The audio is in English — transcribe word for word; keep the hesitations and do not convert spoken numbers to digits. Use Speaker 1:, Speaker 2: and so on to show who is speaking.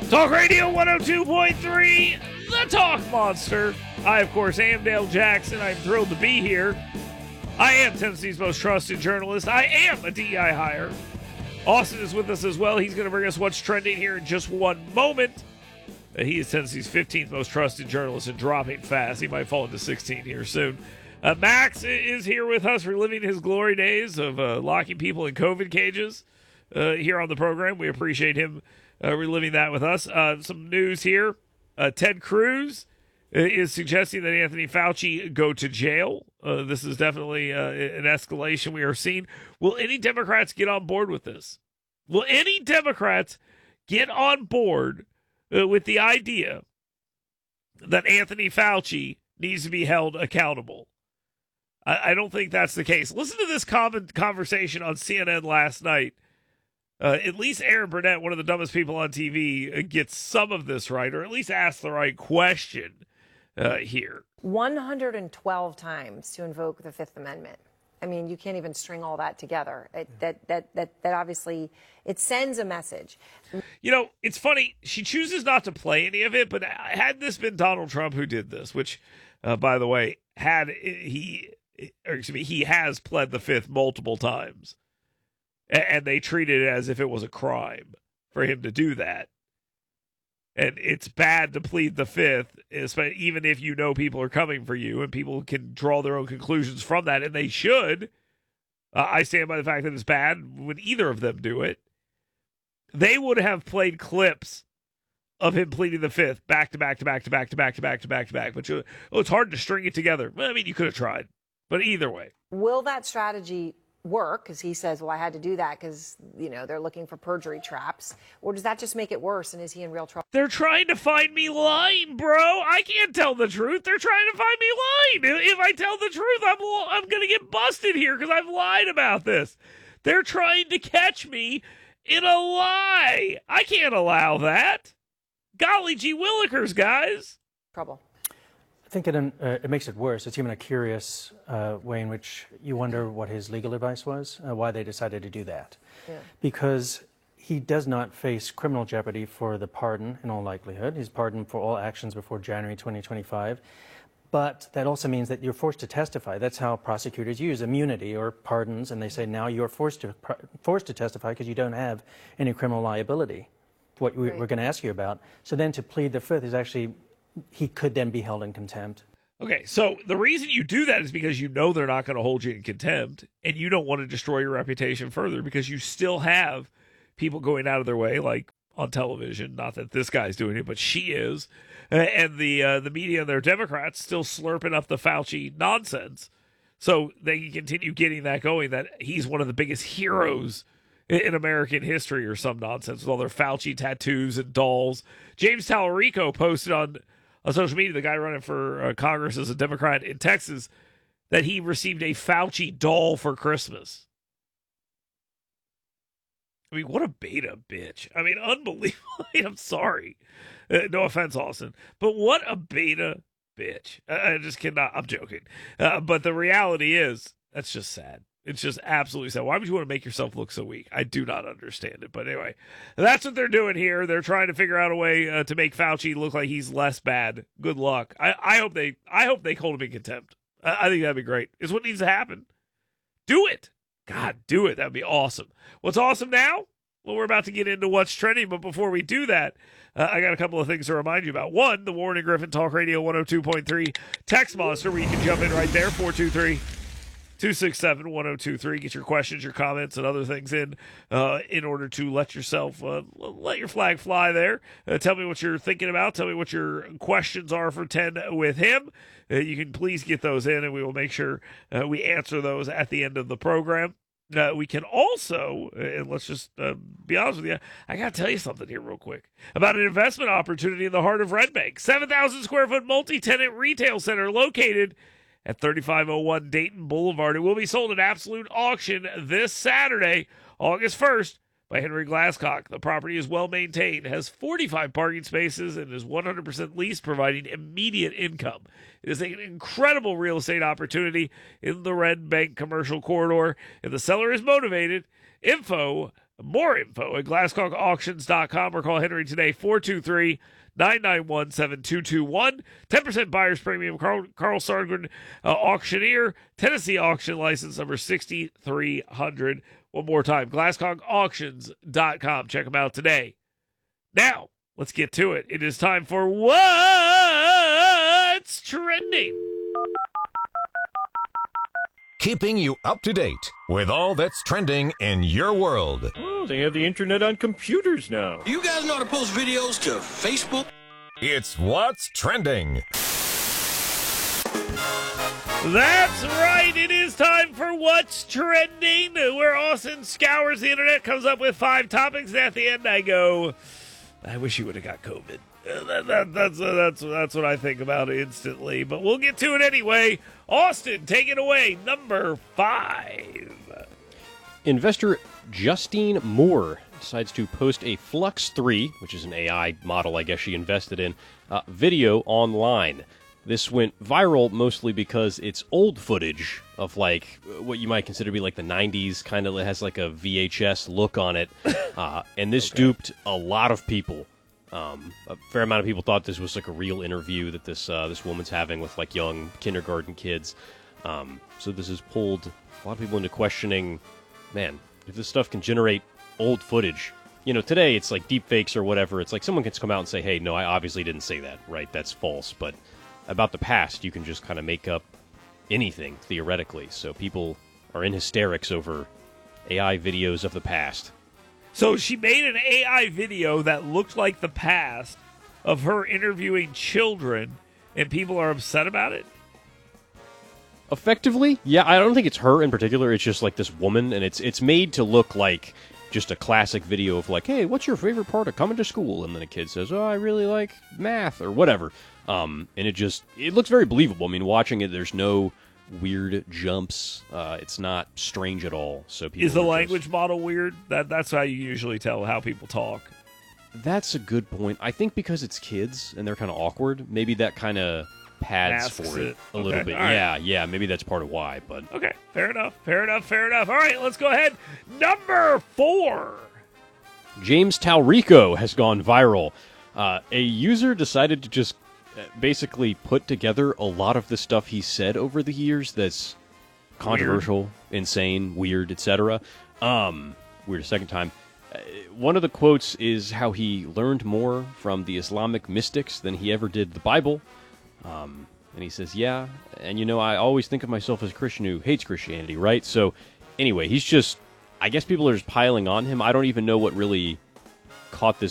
Speaker 1: Talk Radio one oh two point three, The Talk Monster. I, of course, am Dale Jackson. I'm thrilled to be here. I am Tennessee's most trusted journalist. I am a D E I hire. Austin is with us as well. He's going to bring us what's trending here in just one moment. Uh, he is Tennessee's fifteenth most trusted journalist and dropping fast. He might fall into sixteen here soon. Uh, Max is here with us, reliving his glory days of uh, locking people in COVID cages uh, here on the program. We appreciate him uh, reliving that with us. Uh, some news here. Uh, Ted Cruz is suggesting that Anthony Fauci go to jail. Uh, this is definitely uh, an escalation we are seeing. Will any Democrats get on board with this? Will any Democrats get on board uh, with the idea that Anthony Fauci needs to be held accountable? I, I don't think that's the case. Listen to this common conversation on C N N last night. Uh, at least Aaron Burnett, one of the dumbest people on T V, uh, gets some of this right, or at least asks the right question uh, here.
Speaker 2: one hundred twelve times to invoke the Fifth Amendment. I mean, you can't even string all that together. It, that, that, that, that obviously, it sends a message.
Speaker 1: You know, it's funny. She chooses not to play any of it, but had this been Donald Trump who did this, which, uh, by the way, had he, or excuse me, he has pled the Fifth multiple times. And they treated it as if it was a crime for him to do that. And it's bad to plead the Fifth, even if you know people are coming for you, and people can draw their own conclusions from that, and they should. Uh, I stand by the fact that it's bad when either of them do it. They would have played clips of him pleading the Fifth back to back to back to back to back to back to back to back. But you, oh, it's hard to string it together. Well, I mean, you could have tried. But either way.
Speaker 2: Will that strategy work? Because he says, well, I had to do that because, you know, they're looking for perjury traps. Or does that just make it worse? And is he in real trouble?
Speaker 1: They're trying to find me lying, bro. I can't tell the truth. They're trying to find me lying. If I tell the truth, I'm, I'm going to get busted here because I've lied about this. They're trying to catch me in a lie. I can't allow that. Golly gee willikers, guys.
Speaker 2: Trouble.
Speaker 3: I think it, uh, it makes it worse. It's even a curious uh, way in which you wonder what his legal advice was, uh, why they decided to do that. Yeah. Because he does not face criminal jeopardy for the pardon in all likelihood. He's pardoned for all actions before January twenty twenty-five. But that also means that you're forced to testify. That's how prosecutors use immunity or pardons, and they say now you're forced to, forced to testify because you don't have any criminal liability, what we, right. we're going to ask you about. So then to plead the Fifth is actually, he could then be held in contempt.
Speaker 1: Okay, so the reason you do that is because you know they're not going to hold you in contempt, and you don't want to destroy your reputation further because you still have people going out of their way, like on television. Not that this guy's doing it, but she is. And the uh, the media and their Democrats still slurping up the Fauci nonsense. So they can continue getting that going, that he's one of the biggest heroes in American history or some nonsense with all their Fauci tattoos and dolls. James Tallarico posted on, on social media, the guy running for uh, Congress as a Democrat in Texas, that he received a Fauci doll for Christmas. I mean, what a beta bitch. I mean, unbelievable. I'm sorry. Uh, no offense, Austin. But what a beta bitch. I, I just cannot. I'm joking. Uh, but the reality is, that's just sad. It's just absolutely sad. Why would you want to make yourself look so weak? I do not understand it. But anyway, that's what they're doing here. They're trying to figure out a way uh, to make Fauci look like he's less bad. Good luck. I, I hope they I hope they hold him in contempt. I, I think that'd be great. It's what needs to happen. Do it. God, do it. That'd be awesome. What's awesome now? Well, we're about to get into what's trending, but before we do that, uh, I got a couple of things to remind you about. One, the Warren and Griffin Talk Radio one oh two point three text monster, where you can jump in right there, four two three, two six seven, one oh two three. Get your questions, your comments, and other things in uh, in order to let yourself, uh, let your flag fly there. Uh, tell me what you're thinking about. Tell me what your questions are for ten with him. Uh, you can please get those in, and we will make sure uh, we answer those at the end of the program. Uh, we can also, and let's just uh, be honest with you, I got to tell you something here real quick about an investment opportunity in the heart of Red Bank. seven thousand square foot multi-tenant retail center located at thirty-five oh one Dayton Boulevard. It will be sold at absolute auction this Saturday, August first, by Henry Glasscock. The property is well maintained, has forty-five parking spaces, and is one hundred percent leased, providing immediate income. It is an incredible real estate opportunity in the Red Bank commercial corridor. If the seller is motivated, info More info at glasscock auctions dot com or call Henry today, four two three, nine nine one, seven two two one. ten percent buyer's premium. Carl, Carl Sargren, uh, auctioneer, Tennessee auction license number sixty-three hundred. One more time, glasscock auctions dot com. Check them out today. Now, let's get to it. It is time for What's Trending.
Speaker 4: Keeping you up to date with all that's trending in your world.
Speaker 5: Oh, they have the internet on computers now.
Speaker 6: You guys know how to post videos to Facebook?
Speaker 4: It's What's Trending.
Speaker 1: That's right. It is time for What's Trending, where Austin scours the internet, comes up with five topics, and at the end I go, I wish you would have got COVID. Uh, that, that, that's, uh, that's, that's what I think about instantly, but we'll get to it anyway. Austin, take it away. Number five.
Speaker 5: Investor Justine Moore decides to post a Flux three, which is an A I model I guess she invested in, uh, video online. This went viral mostly because it's old footage of like what you might consider to be like the nineties, kind of has like a V H S look on it, uh, and this okay. duped a lot of people. Um, a fair amount of people thought this was like a real interview that this uh, this woman's having with like young kindergarten kids. Um, so this has pulled a lot of people into questioning, man, if this stuff can generate old footage. You know, today it's like deep fakes or whatever. It's like someone can come out and say, hey, no, I obviously didn't say that, right? That's false. But about the past, you can just kind of make up anything, theoretically. So people are in hysterics over A I videos of the past.
Speaker 1: So she made an A I video that looked like the past of her interviewing children, and people are upset about it?
Speaker 5: Effectively, yeah, I don't think it's her in particular. It's just like this woman, and it's it's made to look like just a classic video of like, hey, what's your favorite part of coming to school? And then a kid says, oh, I really like math or whatever. Um, and it just, it looks very believable. I mean, watching it, there's no weird jumps. Uh, it's not strange at all. So people
Speaker 1: Is the
Speaker 5: are
Speaker 1: language
Speaker 5: just...
Speaker 1: model weird? That That's how you usually tell how people talk.
Speaker 5: That's a good point. I think because it's kids and they're kind of awkward, maybe that kind of pads
Speaker 1: Masks
Speaker 5: for it,
Speaker 1: it.
Speaker 5: a
Speaker 1: Okay.
Speaker 5: little bit.
Speaker 1: Right.
Speaker 5: Yeah, yeah, maybe that's part of why. But
Speaker 1: Okay, fair enough, fair enough, fair enough. All right, let's go ahead. Number four.
Speaker 5: James Talrico has gone viral. Uh, a user decided to just basically put together a lot of the stuff he said over the years that's controversial, weird. insane, weird, et cetera. Um, weird a second time. Uh, one of the quotes is how he learned more from the Islamic mystics than he ever did the Bible. Um, and he says, yeah, and you know, I always think of myself as a Christian who hates Christianity, right? So anyway, he's just, I guess people are just piling on him. I don't even know what really caught this